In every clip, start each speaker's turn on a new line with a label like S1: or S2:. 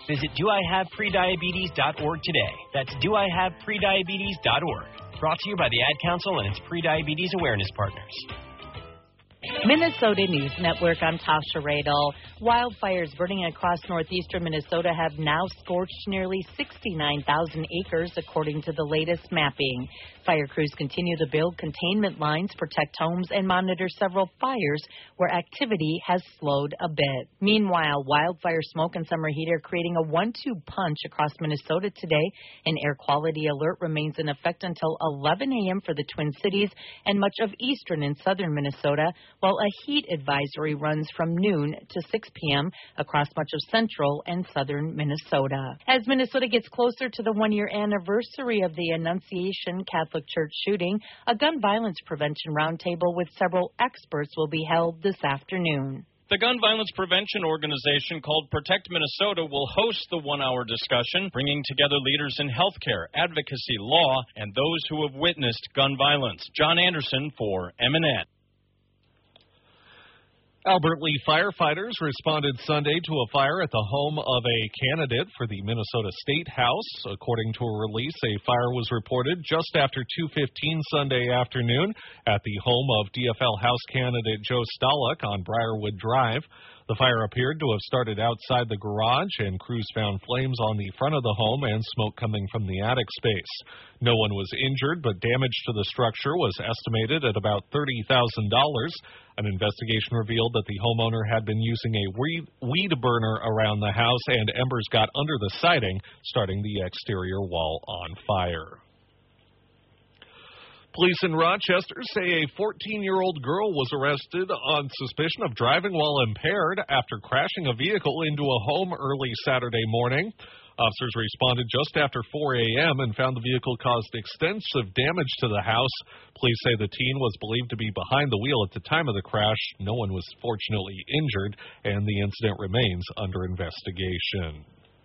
S1: Visit doihaveprediabetes.org today. That's doihaveprediabetes.org. Brought to you by the Ad Council and its Prediabetes Awareness Partners.
S2: Minnesota News Network, I'm Tasha Radel. Wildfires burning across northeastern Minnesota have now scorched nearly 69,000 acres, according to the latest mapping. Fire crews continue to build containment lines, protect homes, and monitor several fires where activity has slowed a bit. Meanwhile, wildfire smoke and summer heat are creating a 1-2 punch across Minnesota today. An air quality alert remains in effect until 11 a.m. for the Twin Cities and much of eastern and southern Minnesota, while a heat advisory runs from noon to 6 p.m. across much of central and southern Minnesota. As Minnesota gets closer to the one-year anniversary of the Annunciation Catholic Church shooting, a gun violence prevention roundtable with several experts will be held this afternoon.
S3: The gun violence prevention organization called Protect Minnesota will host the one-hour discussion, bringing together leaders in healthcare, advocacy, law, and those who have witnessed gun violence. John Anderson for MNN.
S4: Albert Lea firefighters responded Sunday to a fire at the home of a candidate for the Minnesota State House. According to a release, a fire was reported just after 2:15 Sunday afternoon at the home of DFL House candidate Joe Stalick on Briarwood Drive. The fire appeared to have started outside the garage, and crews found flames on the front of the home and smoke coming from the attic space. No one was injured, but damage to the structure was estimated at about $30,000. An investigation revealed that the homeowner had been using a weed burner around the house, and embers got under the siding, starting the exterior wall on fire. Police in Rochester say a 14-year-old girl was arrested on suspicion of driving while impaired after crashing a vehicle into a home early Saturday morning. Officers responded just after 4 a.m. and found the vehicle caused extensive damage to the house. Police say the teen was believed to be behind the wheel at the time of the crash. No one was fortunately injured, and the incident remains under investigation.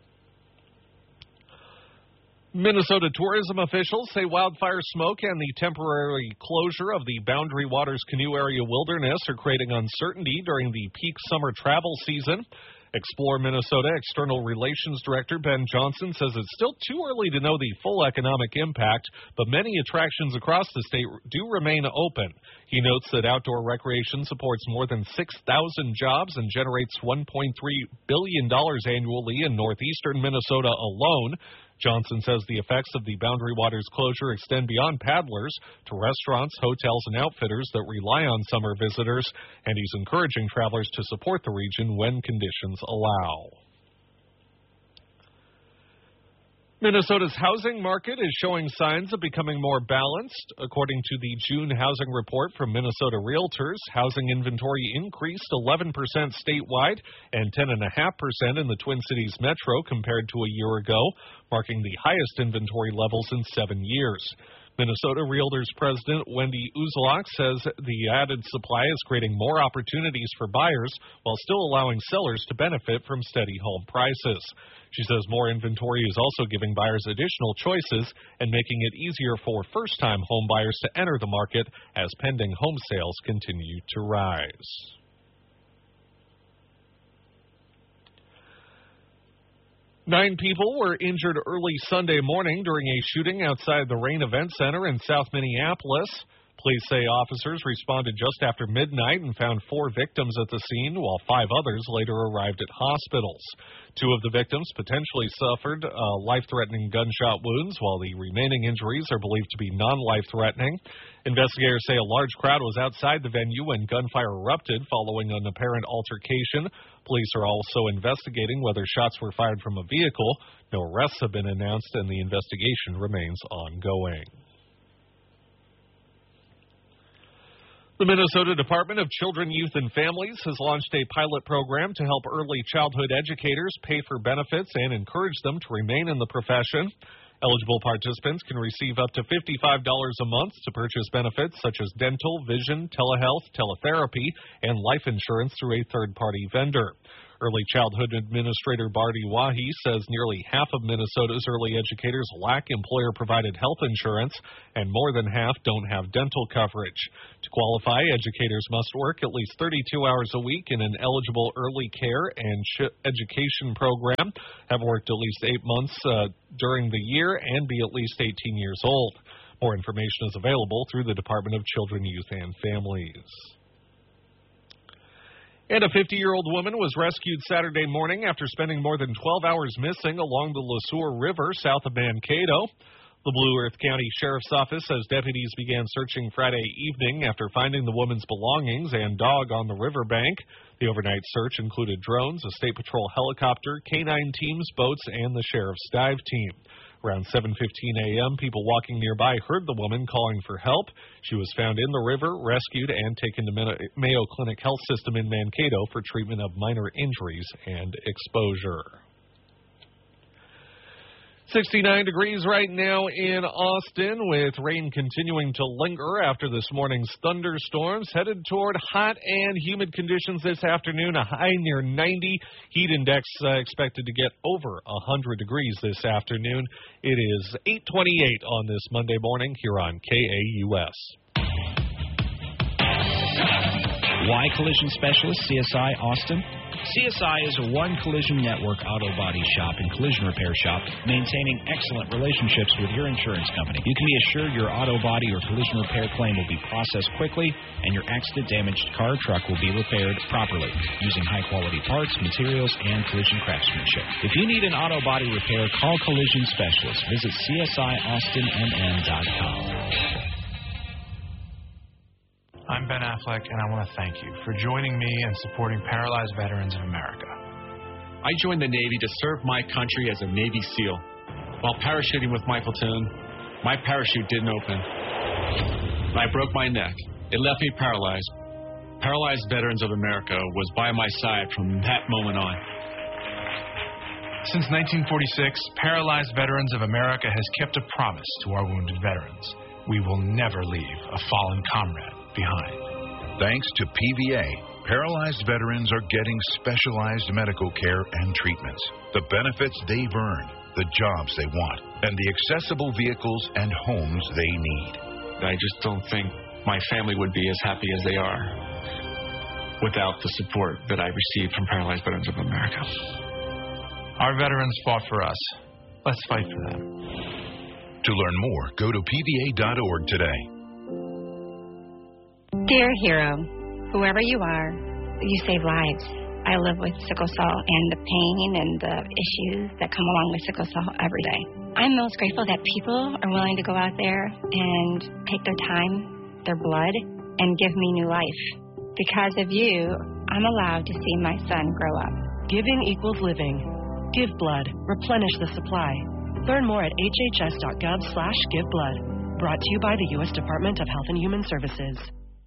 S4: Minnesota tourism officials say wildfire smoke and the temporary closure of the Boundary Waters Canoe Area Wilderness are creating uncertainty during the peak summer travel season. Explore Minnesota External Relations Director Ben Johnson says it's still too early to know the full economic impact, but many attractions across the state do remain open. He notes that outdoor recreation supports more than 6,000 jobs and generates $1.3 billion annually in northeastern Minnesota alone. Johnson says the effects of the Boundary Waters closure extend beyond paddlers to restaurants, hotels, and outfitters that rely on summer visitors, and he's encouraging travelers to support the region when conditions allow. Minnesota's housing market is showing signs of becoming more balanced. According to the June housing report from Minnesota Realtors, housing inventory increased 11% statewide and 10.5% in the Twin Cities metro compared to a year ago, marking the highest inventory levels in 7 years. Minnesota Realtors President Wendy Uzelac says the added supply is creating more opportunities for buyers while still allowing sellers to benefit from steady home prices. She says more inventory is also giving buyers additional choices and making it easier for first-time home buyers to enter the market as pending home sales continue to rise. Nine people were injured early Sunday morning during a shooting outside the Rain Event Center in South Minneapolis. Police say officers responded just after midnight and found 4 victims at the scene, while 5 others later arrived at hospitals. 2 of the victims potentially suffered life-threatening gunshot wounds, while the remaining injuries are believed to be non-life-threatening. Investigators say a large crowd was outside the venue when gunfire erupted following an apparent altercation. Police are also investigating whether shots were fired from a vehicle. No arrests have been announced, and the investigation remains ongoing. The Minnesota Department of Children, Youth, and Families has launched a pilot program to help early childhood educators pay for benefits and encourage them to remain in the profession. Eligible participants can receive up to $55 a month to purchase benefits such as dental, vision, telehealth, teletherapy, and life insurance through a third-party vendor. Early Childhood Administrator Barty Wahi says nearly half of Minnesota's early educators lack employer-provided health insurance, and more than half don't have dental coverage. To qualify, educators must work at least 32 hours a week in an eligible early care and education program, have worked at least 8 months during the year, and be at least 18 years old. More information is available through the Department of Children, Youth, and Families. And a 50-year-old woman was rescued Saturday morning after spending more than 12 hours missing along the Le Sueur River south of Mankato. The Blue Earth County Sheriff's Office says deputies began searching Friday evening after finding the woman's belongings and dog on the riverbank. The overnight search included drones, a State Patrol helicopter, canine teams, boats, and the Sheriff's dive team. Around 7:15 a.m., people walking nearby heard the woman calling for help. She was found in the river, rescued, and taken to Mayo Clinic Health System in Mankato for treatment of minor injuries and exposure. 69 degrees right now in Austin, with rain continuing to linger after this morning's thunderstorms. Headed toward hot and humid conditions this afternoon, a high near 90. Heat index expected to get over 100 degrees this afternoon. It is 8:28 on this Monday morning here on KAUS.
S5: Why Collision Specialist, CSI Austin? CSI is a one collision network auto body shop and collision repair shop, maintaining excellent relationships with your insurance company. You can be assured your auto body or collision repair claim will be processed quickly, and your accident-damaged car or truck will be repaired properly, using high-quality parts, materials, and collision craftsmanship. If you need an auto body repair, call Collision Specialist. Visit CSIAustinMN.com.
S6: I'm Ben Affleck, and I want to thank you for joining me and supporting Paralyzed Veterans of America.
S7: I joined the Navy to serve my country as a Navy SEAL. While parachuting with my platoon, my parachute didn't open. I broke my neck. It left me paralyzed. Paralyzed Veterans of America was by my side from that moment on.
S6: Since 1946, Paralyzed Veterans of America has kept a promise to our wounded veterans. We will never leave a fallen comrade behind.
S8: Thanks to PVA, paralyzed veterans are getting specialized medical care and treatments, the benefits they've earned, the jobs they want, and the accessible vehicles and homes they need.
S7: I just don't think my family would be as happy as they are without the support that I received from Paralyzed Veterans of America.
S6: Our veterans fought for us. Let's fight for them.
S8: To learn more, go to pva.org today.
S9: Dear hero, whoever you are, you save lives. I live with sickle cell and the pain and the issues that come along with sickle cell every day. I'm most grateful that people are willing to go out there and take their time, their blood, and give me new life. Because of you, I'm allowed to see my son grow up.
S10: Giving equals living. Give blood. Replenish the supply. Learn more at hhs.gov/giveblood. Brought to you by the U.S. Department of Health and Human Services.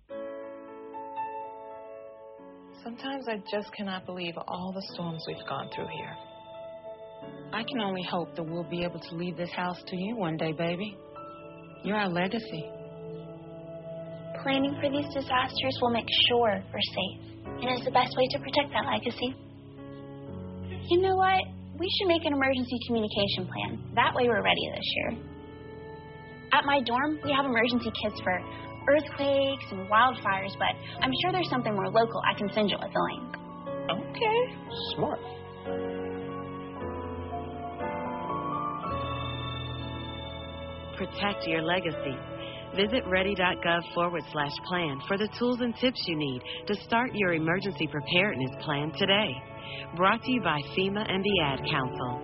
S11: Sometimes I just cannot believe all the storms we've gone through here. I can only hope that we'll be able to leave this house to you one day, baby. You're our legacy.
S12: Planning for these disasters will make sure we're safe, and is the best way to protect that legacy. You know what? We should make an emergency communication plan. That way we're ready this year. At my dorm, we have emergency kits for earthquakes and wildfires, but I'm sure there's something more local I can send you with the link.
S11: Okay, smart.
S10: Protect your legacy. Visit ready.gov/plan for the tools and tips you need to start your emergency preparedness plan today. Brought to you by FEMA and the Ad Council.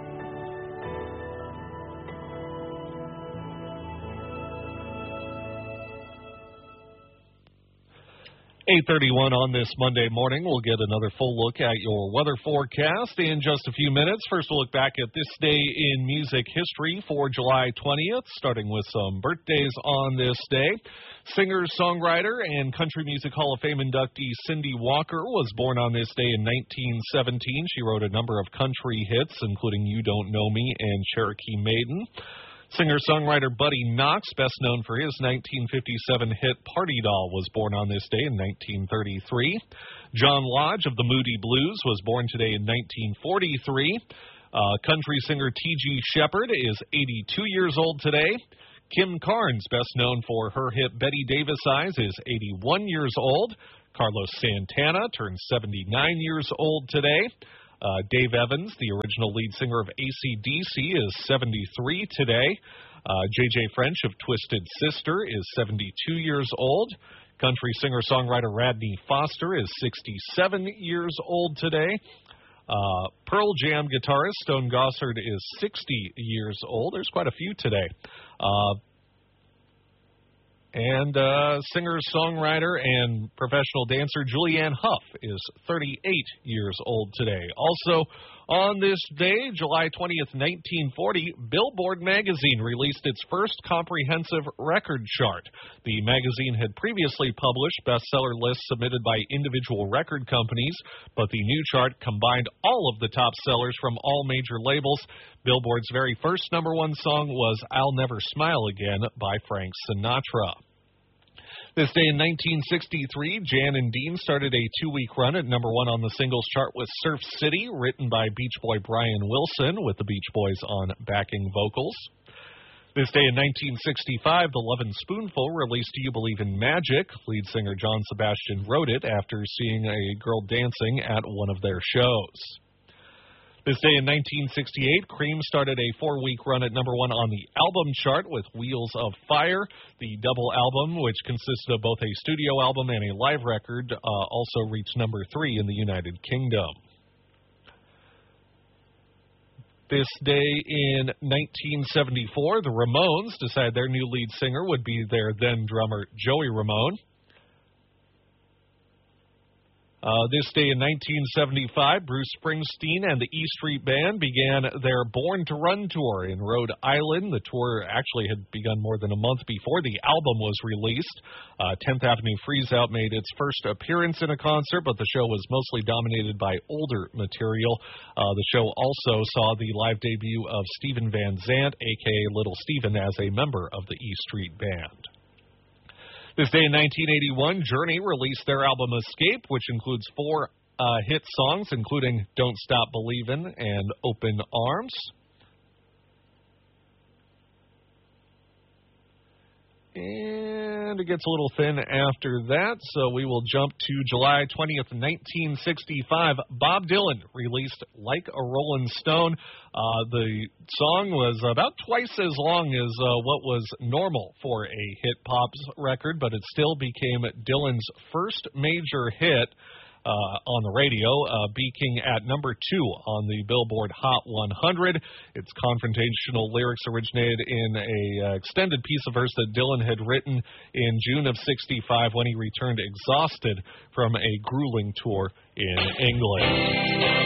S4: 8:31 on this Monday morning. We'll get another full look at your weather forecast in just a few minutes. First, we'll look back at this day in music history for July 20th, starting with some birthdays on this day. Singer-songwriter and Country Music Hall of Fame inductee Cindy Walker was born on this day in 1917. She wrote a number of country hits, including You Don't Know Me and Cherokee Maiden. Singer-songwriter Buddy Knox, best known for his 1957 hit Party Doll, was born on this day in 1933. John Lodge of the Moody Blues was born today in 1943. Country singer T.G. Shepherd is 82 years old today. Kim Carnes, best known for her hit Betty Davis Eyes, is 81 years old. Carlos Santana turns 79 years old today. Dave Evans, the original lead singer of AC/DC, is 73 today. J.J. French of Twisted Sister is 72 years old. Country singer-songwriter Radney Foster is 67 years old today. Pearl Jam guitarist Stone Gossard is 60 years old. There's quite a few today. And singer-songwriter and professional dancer Julianne Hough is 38 years old today. Also on this day, July 20th, 1940, Billboard magazine released its first comprehensive record chart. The magazine had previously published bestseller lists submitted by individual record companies, but the new chart combined all of the top sellers from all major labels. Billboard's very first #1 song was I'll Never Smile Again by Frank Sinatra. This day in 1963, Jan and Dean started a 2-week run at #1 on the singles chart with Surf City, written by Beach Boy Brian Wilson, with the Beach Boys on backing vocals. This day in 1965, The Lovin' Spoonful released Do You Believe in Magic? Lead singer John Sebastian wrote it after seeing a girl dancing at one of their shows. This day in 1968, Cream started a 4-week run at #1 on the album chart with Wheels of Fire. The double album, which consisted of both a studio album and a live record, also reached #3 in the United Kingdom. This day in 1974, the Ramones decided their new lead singer would be their then drummer Joey Ramone. This day in 1975, Bruce Springsteen and the E Street Band began their Born to Run tour in Rhode Island. The tour actually had begun more than a month before the album was released. 10th Avenue Freeze-Out made its first appearance in a concert, but the show was mostly dominated by older material. The show also saw the live debut of Steven Van Zandt, a.k.a. Little Steven, as a member of the E Street Band. This day in 1981, Journey released their album Escape, which includes 4 hit songs, including Don't Stop Believin' and Open Arms. And it gets a little thin after that, so we will jump to July 20th, 1965. Bob Dylan released Like a Rolling Stone. The song was about twice as long as what was normal for a hit pop record, but it still became Dylan's first major hit on the radio, peaking at #2 on the Billboard Hot 100. Its confrontational lyrics originated in a extended piece of verse that Dylan had written in June of '65 when he returned exhausted from a grueling tour in England.